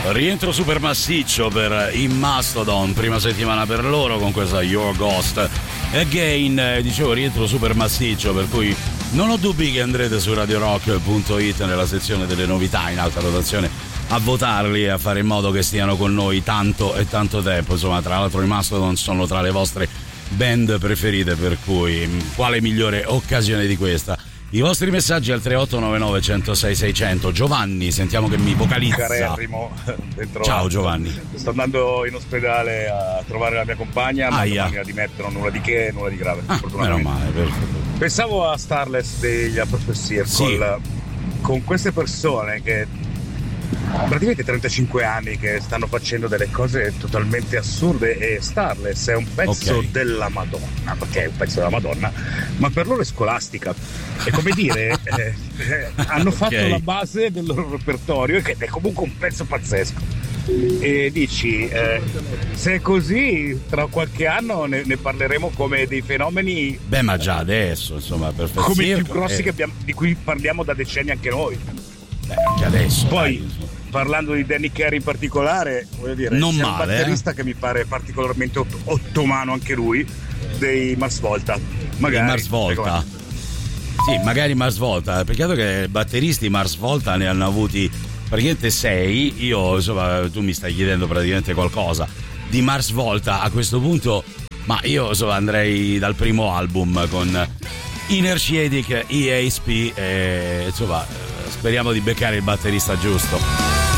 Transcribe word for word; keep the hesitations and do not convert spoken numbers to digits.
Rientro super massiccio per i Mastodon, prima settimana per loro con questa Your Ghost Again. Dicevo rientro super massiccio, per cui non ho dubbi che andrete su radio rock punto it nella sezione delle novità in alta rotazione a votarli e a fare in modo che stiano con noi tanto e tanto tempo. Insomma, tra l'altro i Mastodon sono tra le vostre band preferite, per cui quale migliore occasione di questa? I vostri messaggi al tre otto nove nove uno zero sei sei zero zero. Giovanni, sentiamo che mi vocalizza. Carerrimo, ciao Giovanni. Sto andando in ospedale a trovare la mia compagna, ma non mi dimettono, nulla di che, nulla di grave. Ah, meno male, perfetto. Pensavo a Starless degli Apostle Circle, sì. Con queste persone che praticamente trentacinque anni che stanno facendo delle cose totalmente assurde, e Starless è un pezzo okay. della Madonna, perché è un pezzo della Madonna, ma per loro è scolastica. È come dire, eh, eh, hanno fatto okay. la base del loro repertorio, che è comunque un pezzo pazzesco. E dici, eh, se è così, tra qualche anno ne, ne parleremo come dei fenomeni. Beh, ma già adesso, insomma, per come i più grossi eh. che abbiamo, di cui parliamo da decenni anche noi. Beh, anche adesso. Poi, dai, parlando di Danny Carey in particolare, voglio dire, non c'è male, un batterista eh? che mi pare particolarmente ott- ottomano anche lui, dei Mars Volta. Magari. Mars Volta. Sì, magari Mars Volta. Peccato che batteristi Mars Volta ne hanno avuti praticamente sei. Io, insomma, tu mi stai chiedendo praticamente qualcosa di Mars Volta a questo punto, ma io, insomma, andrei dal primo album con Inertiatic E A S P e, insomma, speriamo di beccare il batterista giusto.